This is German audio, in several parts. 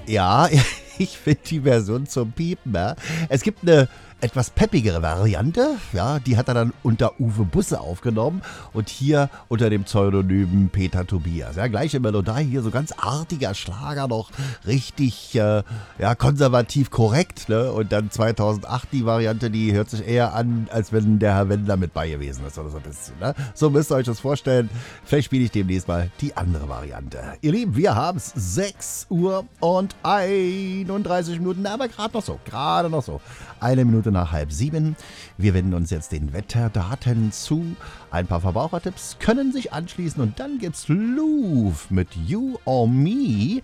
Ja, ich finde die Version zum Piepen. Ja. Es gibt eine etwas peppigere Variante, ja, die hat er dann unter Uwe Busse aufgenommen und hier unter dem Pseudonym Peter Tobias. Ja, gleiche Melodie, hier so ganz artiger Schlager, noch richtig konservativ korrekt. Ne? Und dann 2008 die Variante, die hört sich eher an, als wenn der Herr Wendler mit bei gewesen ist oder so ein bisschen. Ne? So müsst ihr euch das vorstellen. Vielleicht spiele ich demnächst mal die andere Variante. Ihr Lieben, wir haben es 6 Uhr und 31 Minuten, aber gerade noch so. 1 Minute nach 6:30. Wir wenden uns jetzt den Wetterdaten zu. Ein paar Verbrauchertipps können sich anschließen und dann gibt's Louvre mit You or Me.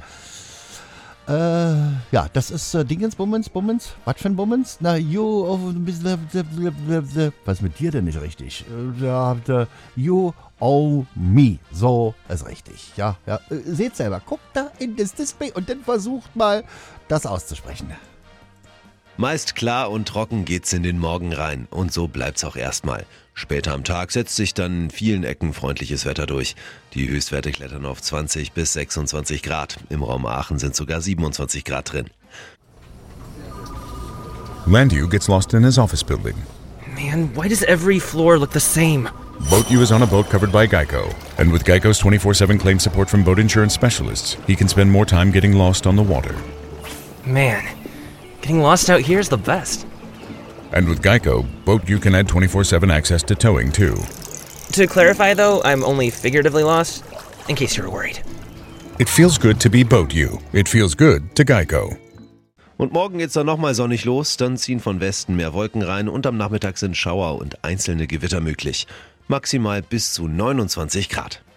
Das ist Bummens. Was für ein Bummens? Na, was ist mit dir denn nicht richtig? You or Me. So ist richtig. Ja. Seht selber. Guckt da in das Display und dann versucht mal, das auszusprechen. Meist klar und trocken geht's in den Morgen rein und so bleibt's auch erstmal. Später am Tag setzt sich dann in vielen Ecken freundliches Wetter durch. Die Höchstwerte klettern auf 20 bis 26 Grad. Im Raum Aachen sind sogar 27 Grad drin. Landu gets lost in his office building. Man, why does every floor look the same? BoatU is on a boat covered by Geico. And with Geico's 24/7 claim support from boat insurance specialists, he can spend more time getting lost on the water. Man, getting lost out here is the best. And with Geico, BoatU can add 24/7 access to towing too. To clarify though, I'm only figuratively lost, in case you were worried. It feels good to be BoatU. It feels good to Geico. Und morgen geht's dann nochmal sonnig los, dann ziehen von Westen mehr Wolken rein und am Nachmittag sind Schauer und einzelne Gewitter möglich. Maximal bis zu 29 Grad.